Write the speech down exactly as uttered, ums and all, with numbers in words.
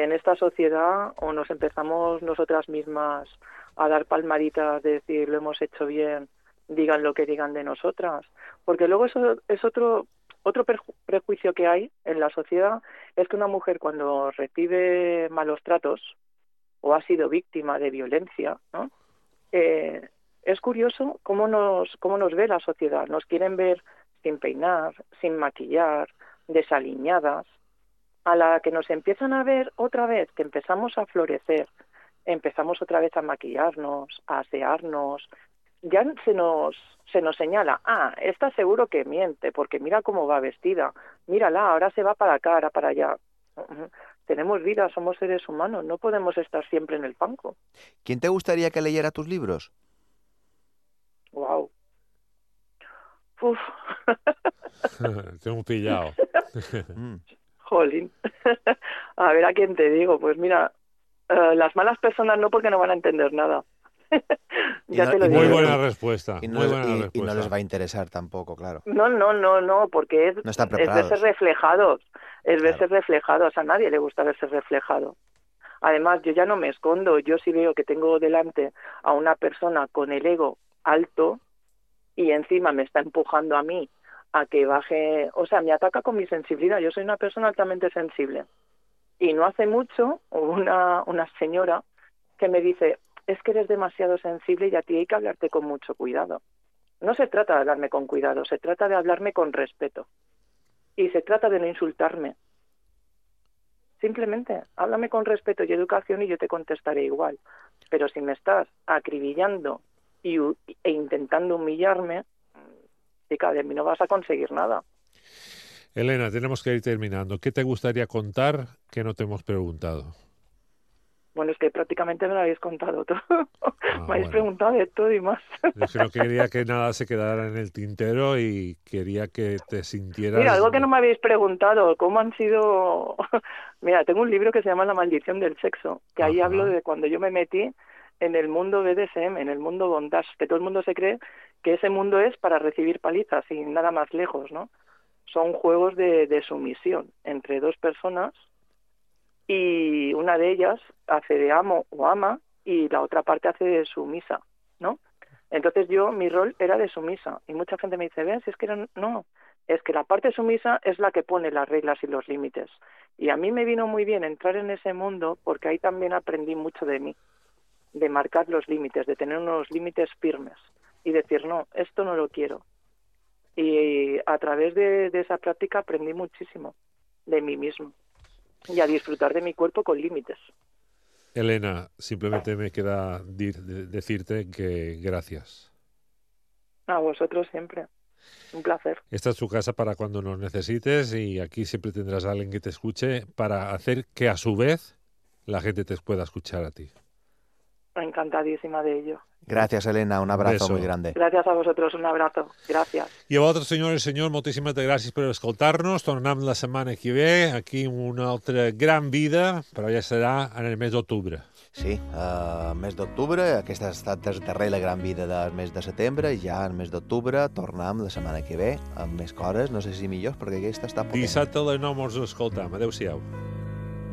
en esta sociedad o nos empezamos nosotras mismas a dar palmaditas de decir lo hemos hecho bien, digan lo que digan de nosotras, porque luego eso es otro otro perju- prejuicio que hay en la sociedad, es que una mujer cuando recibe malos tratos o ha sido víctima de violencia, ¿no? Eh, es curioso cómo nos cómo nos ve la sociedad. Nos quieren ver sin peinar, sin maquillar, desaliñadas. A la que nos empiezan a ver otra vez, que empezamos a florecer, empezamos otra vez a maquillarnos, a asearnos, ya se nos se nos señala, ah, esta seguro que miente, porque mira cómo va vestida, mírala, ahora se va para acá, ahora para allá. Uh-huh. Tenemos vida, somos seres humanos, no podemos estar siempre en el banco. ¿Quién te gustaría que leyera tus libros? Wow. Uf. Te hemos pillado. Jolín. A ver a quién te digo. Pues mira, uh, las malas personas no, porque no van a entender nada. Ya no, te lo digo. Muy buena respuesta. Y no, muy buena y, respuesta. y no les va a interesar tampoco, claro. No, no, no, no, porque es, No están es preparados. verse reflejados. Es verse Claro. reflejados. A nadie le gusta verse reflejado. Además, yo ya no me escondo. Yo sí veo que tengo delante a una persona con el ego alto y encima me está empujando a mí a que baje, o sea, me ataca con mi sensibilidad. Yo soy una persona altamente sensible. Y no hace mucho hubo una, una señora que me dice, es que eres demasiado sensible y a ti hay que hablarte con mucho cuidado. No se trata de hablarme con cuidado, se trata de hablarme con respeto. Y se trata de no insultarme. Simplemente, háblame con respeto y educación y yo te contestaré igual. Pero si me estás acribillando y, e intentando humillarme, chica, de mí no vas a conseguir nada. Elena, tenemos que ir terminando. ¿Qué te gustaría contar que no te hemos preguntado? Bueno, es que prácticamente me lo habéis contado todo. Ah, me habéis bueno. preguntado de todo y más. Yo es que no quería que nada se quedara en el tintero y quería que te sintieras... Mira, algo que no me habéis preguntado, ¿cómo han sido...? Mira, tengo un libro que se llama La maldición del sexo, que ahí Ajá. hablo de cuando yo me metí en el mundo B D S M, en el mundo bondage, que todo el mundo se cree que ese mundo es para recibir palizas y nada más lejos, ¿no? Son juegos de, de sumisión entre dos personas y una de ellas hace de amo o ama y la otra parte hace de sumisa, ¿no? Entonces yo, mi rol era de sumisa y mucha gente me dice, ven, si es que era... no, es que la parte sumisa es la que pone las reglas y los límites. Y a mí me vino muy bien entrar en ese mundo porque ahí también aprendí mucho de mí, de marcar los límites, de tener unos límites firmes y decir, no, esto no lo quiero. Y a través de, de esa práctica aprendí muchísimo de mí mismo y a disfrutar de mi cuerpo con límites. Elena, simplemente me queda dir- de- decirte que gracias. A vosotros siempre. Un placer. Esta es tu casa para cuando nos necesites y aquí siempre tendrás a alguien que te escuche para hacer que a su vez la gente te pueda escuchar a ti. Encantadísima de ello. Gràcies, Elena. Un abrazo Beso. muy grande. Gràcies a vosaltres, un abrazo. Gràcies. I a vosaltres, senyores i senyors, moltíssimes gràcies per escoltar-nos. Tornem la setmana que ve, aquí amb una altra gran vida, però ja serà en el mes d'octubre. Sí, uh, mes d'octubre, aquesta ha estat des darrer la gran vida del mes de setembre, i ja el mes d'octubre tornem la setmana que ve amb més coses, no sé si millors, perquè aquesta està potent. Dissabte a les nou mos escoltam. Adéu-siau.